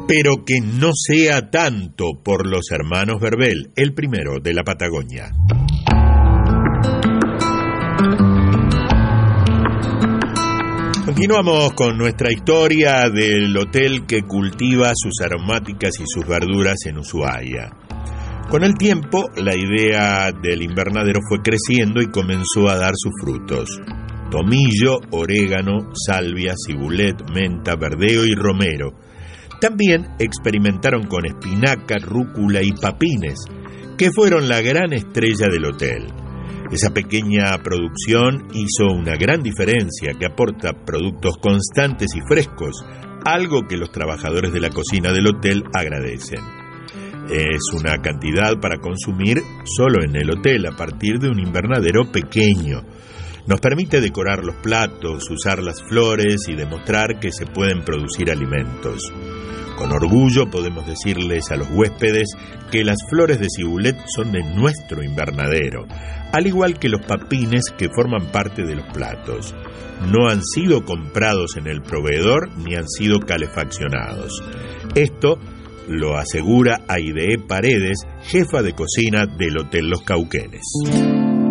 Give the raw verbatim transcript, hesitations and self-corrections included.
pero que no sea tanto por los hermanos Verbel, el primero de la Patagonia. Continuamos con nuestra historia del hotel que cultiva sus aromáticas y sus verduras en Ushuaia. Con el tiempo, la idea del invernadero fue creciendo y comenzó a dar sus frutos. Tomillo, orégano, salvia, cibulet, menta, verdeo y romero. También experimentaron con espinaca, rúcula y papines, que fueron la gran estrella del hotel. Esa pequeña producción hizo una gran diferencia que aporta productos constantes y frescos, algo que los trabajadores de la cocina del hotel agradecen. Es una cantidad para consumir solo en el hotel a partir de un invernadero pequeño. Nos permite decorar los platos, usar las flores y demostrar que se pueden producir alimentos. Con orgullo podemos decirles a los huéspedes que las flores de cibulet son de nuestro invernadero, al igual que los papines que forman parte de los platos. No han sido comprados en el proveedor ni han sido calefaccionados. Esto lo asegura Aidee Paredes, jefa de cocina del Hotel Los Cauquenes.